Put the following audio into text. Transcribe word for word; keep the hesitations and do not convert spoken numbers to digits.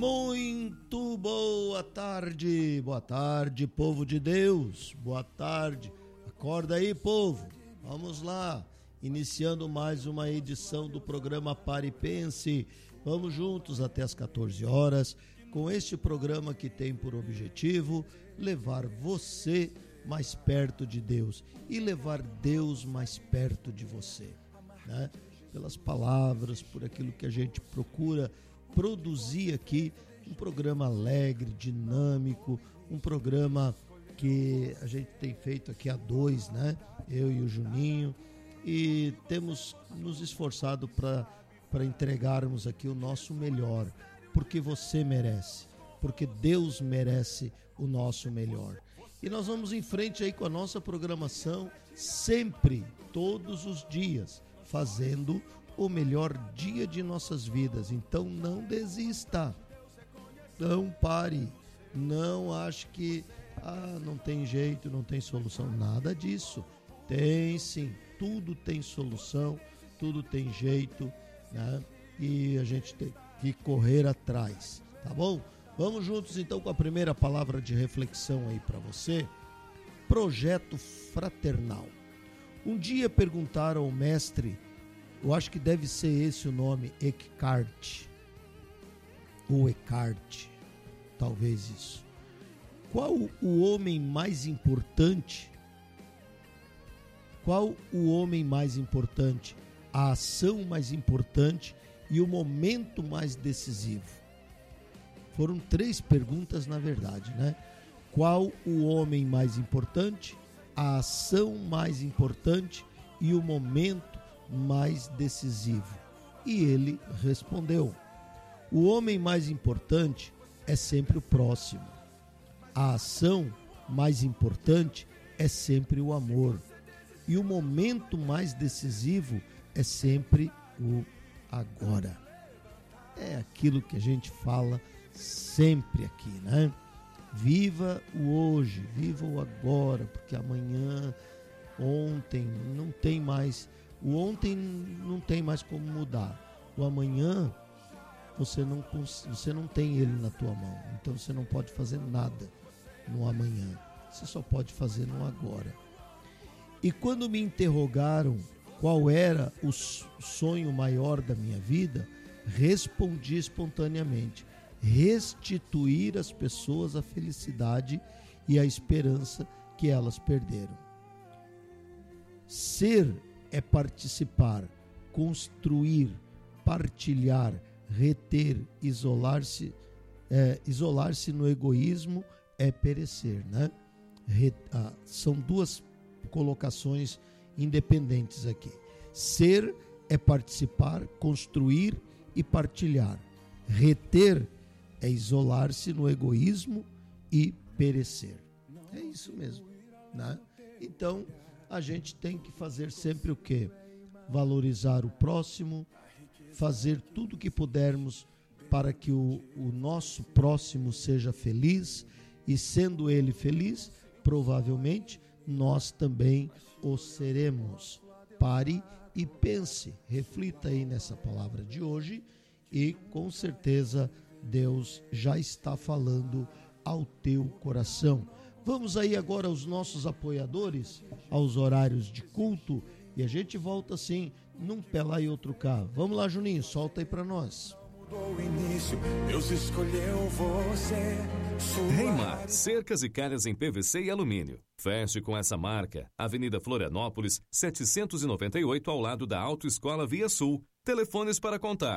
Muito boa tarde, boa tarde, povo de Deus, boa tarde. Acorda aí, povo, vamos lá, iniciando mais uma edição do programa Pare e Pense. Vamos juntos até as quatorze horas, com este programa que tem por objetivo levar você mais perto de Deus e levar Deus mais perto de você, né? Pelas palavras, por aquilo que a gente procura produzir aqui, um programa alegre, dinâmico, um programa que a gente tem feito aqui a dois, né? Eu e o Juninho, e temos nos esforçado para para entregarmos aqui o nosso melhor, porque você merece, porque Deus merece o nosso melhor. E nós vamos em frente aí com a nossa programação, sempre, todos os dias, fazendo o melhor dia de nossas vidas. Então não desista, não pare, não ache que ah, não tem jeito, não tem solução, nada disso. Tem sim, tudo tem solução, tudo tem jeito, né? E a gente tem que correr atrás, tá bom? Vamos juntos então com a primeira palavra de reflexão aí para você. Projeto fraternal. Um dia perguntaram ao mestre, eu acho que deve ser esse o nome, Eckhart, ou Eckhart, talvez isso. Qual o homem mais importante? Qual o homem mais importante? A ação mais importante e o momento mais decisivo? Foram três perguntas na verdade, né? Qual o homem mais importante? A ação mais importante e o momento mais decisivo? E ele respondeu: o homem mais importante é sempre o próximo. A ação mais importante é sempre o amor. E o momento mais decisivo é sempre o agora. É aquilo que a gente fala sempre aqui, né? Viva o hoje, viva o agora, porque amanhã, ontem, não tem mais. O ontem não tem mais como mudar. O amanhã, você não, você não tem ele na tua mão. Então você não pode fazer nada no amanhã. Você só pode fazer no agora. E quando me interrogaram qual era o sonho maior da minha vida, respondi espontaneamente: restituir às pessoas a felicidade e a esperança que elas perderam. Ser é participar, construir, partilhar, reter, isolar-se, é, isolar-se no egoísmo é perecer, né? Re, ah, são duas colocações independentes aqui. Ser é participar, construir e partilhar. Reter é isolar-se no egoísmo e perecer. É isso mesmo, né? Então, a gente tem que fazer sempre o quê? Valorizar o próximo, fazer tudo o que pudermos para que o, o nosso próximo seja feliz, e sendo ele feliz, provavelmente nós também o seremos. Pare e pense, reflita aí nessa palavra de hoje e com certeza Deus já está falando ao teu coração. Vamos aí agora aos nossos apoiadores, aos horários de culto, e a gente volta assim, num pé lá e outro cá. Vamos lá, Juninho, solta aí para nós. Início, Deus escolheu você. Reimar, cercas e calhas em P V C e alumínio. Feche com essa marca. Avenida Florianópolis, setecentos e noventa e oito, ao lado da Autoescola Via Sul. Telefones para contato.